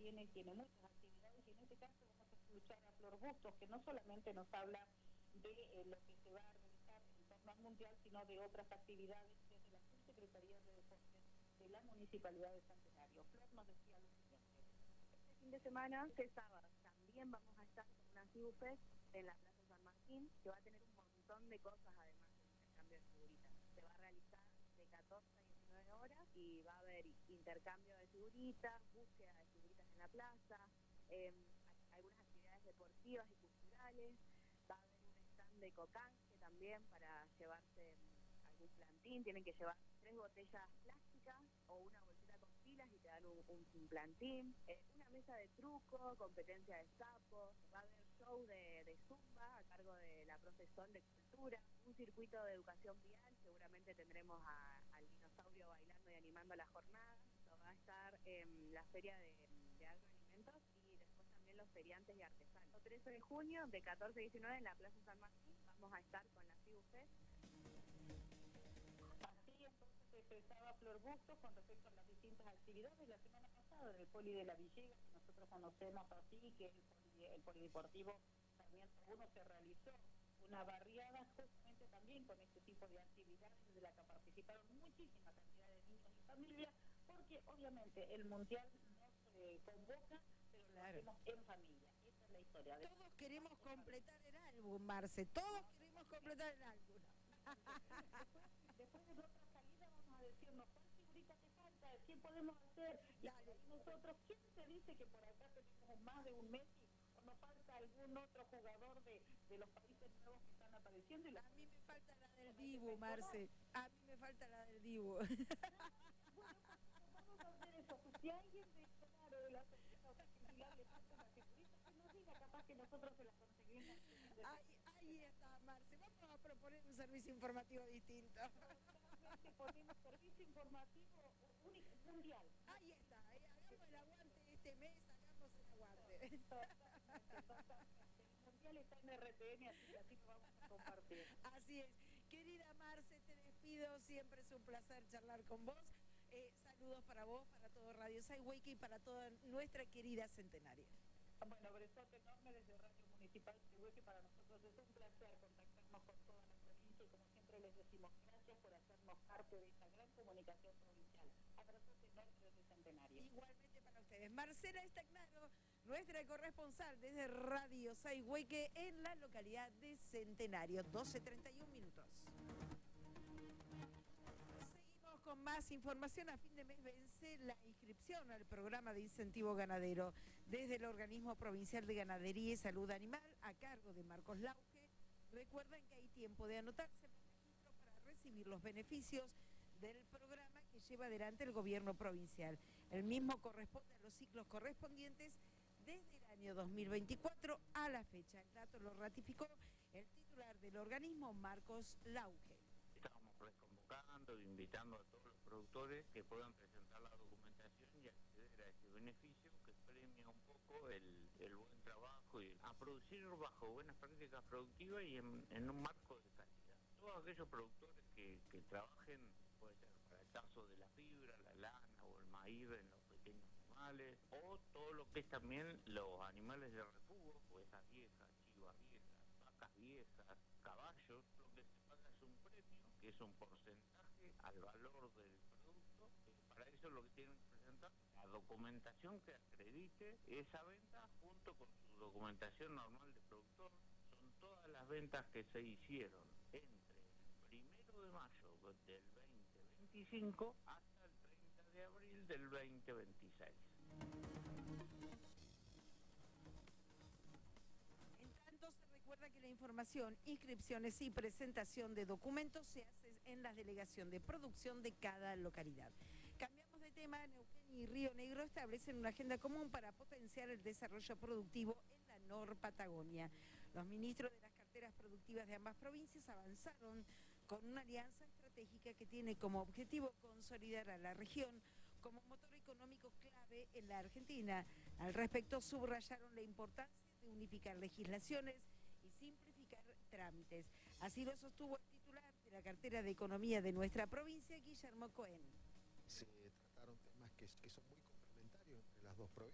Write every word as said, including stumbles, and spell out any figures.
tiene, tiene muchas actividades, y en este caso vamos a escuchar a Flor Bustos, que no solamente nos habla de eh, lo que se va a realizar en torno al Mundial, sino de otras actividades desde la Subsecretaría de Deportes de la Municipalidad de Centenario. Flor nos decía lo siguiente. Este fin de semana, este sábado, también vamos a estar con una CIUFES en la Plaza San Martín, que va a tener un montón de cosas además del intercambio de figuritas. Se va a realizar de catorce a diecinueve horas y va a haber intercambio de figuritas, búsqueda de figuritas en la plaza, eh, algunas actividades deportivas y culturales. Va a haber un stand de cocanje también para llevarse algún plantín. Tienen que llevar tres botellas plásticas o una bolsita con pilas y te dan un, un, un plantín. Eh, una mesa de truco, competencia de sapo. Va a haber show de, de zumba a cargo de la profesora de cultura. Un circuito de educación vial. Seguramente tendremos a, al dinosaurio bailando y animando la jornada. Va a estar en eh, la feria de, de agroalimentos y después también los feriantes y artesanos. El trece de junio, de catorce a diecinueve, en la Plaza San Martín, vamos a estar con la CIUFES. Así entonces se expresaba Flor Bustos con respecto a las distintas actividades. La semana pasada en el Poli de la Villegas, que nosotros conocemos así, que el, poli, el Polideportivo también uno se realizó una barriada justamente también con este tipo de actividades de la que participaron muchísima cantidad de niños y familias, porque obviamente el Mundial no se convoca, pero claro, lo hacemos en familia. Esa es la historia. De todos queremos completar el álbum, Marce, todos queremos completar el álbum. Después, después de nuestra salida vamos a decirnos cuál figurita te falta, qué podemos hacer, y nosotros, ¿quién te dice que por acá tenemos más de un Messi o nos falta algún otro jugador de, de los países nuevos que están apareciendo? Y a mí me falta la del Dibu, Marce, a mí me falta la del Dibu. Bueno, vamos a hacer eso. Si alguien de, claro, de la sociedad le falta una figurita, que nos diga, capaz que nosotros se la conseguimos. Ahí, ahí está, Marce, vamos a proponer un servicio informativo distinto. Ponemos servicio informativo único, mundial. Ahí está, eh, hagamos el aguante este mes, hagamos el aguante. Totalmente, totalmente. El mundial está en R T N, así que así lo vamos a compartir. Así es. Querida Marce, te despido, siempre es un placer charlar con vos. Eh, saludos para vos, para todo Radio Sayhueque y para toda nuestra querida Centenaria. Bueno, besote enorme desde Radio Municipal Sayhueque. Para nosotros es un placer contactarnos con toda la provincia y como siempre les decimos, gracias por hacernos parte de esta gran comunicación provincial. Abrazote enorme desde Centenario. Igualmente para ustedes. Marcela Estagnaro, nuestra corresponsal desde Radio Sayhueque en la localidad de Centenario. doce treinta y un minutos. Con más información, a fin de mes vence la inscripción al programa de incentivo ganadero desde el Organismo Provincial de Ganadería y Salud Animal a cargo de Marcos Lauge. Recuerden que hay tiempo de anotarse por registro para recibir los beneficios del programa que lleva adelante el gobierno provincial. El mismo corresponde a los ciclos correspondientes desde el año dos mil veinticuatro a la fecha. El dato lo ratificó el titular del organismo, Marcos Lauge. Estamos reconvocando, invitando a todos los productores que puedan presentar la documentación y acceder a ese beneficio que premia un poco el, el buen trabajo y a producir bajo buenas prácticas productivas y en, en un marco de calidad. Todos aquellos productores que, que trabajen, puede ser para el caso de la fibra, la lana o el maíz en los pequeños animales, o todo lo que es también los animales de refugio, pues esas viejas, chivas viejas, vacas viejas, caballos, lo que se paga es un premio, que es un porcentaje al valor del producto. Para eso lo que tienen que presentar la documentación que acredite esa venta junto con su documentación normal de productor. Son todas las ventas que se hicieron entre el primero de mayo del veinte veinticinco hasta el treinta de abril del veinte veintiséis. Se recuerda que la información, inscripciones y presentación de documentos se hace en la delegación de producción de cada localidad. Cambiamos de tema. Neuquén y Río Negro establecen una agenda común para potenciar el desarrollo productivo en la Nor Patagonia. Los ministros de las carteras productivas de ambas provincias avanzaron con una alianza estratégica que tiene como objetivo consolidar a la región como motor económico clave en la Argentina. Al respecto, subrayaron la importancia de unificar legislaciones y simplificar trámites. Así lo sostuvo el titular de la cartera de Economía de nuestra provincia, Guillermo Cohen. Se trataron temas que, que son muy complementarios entre las dos provincias.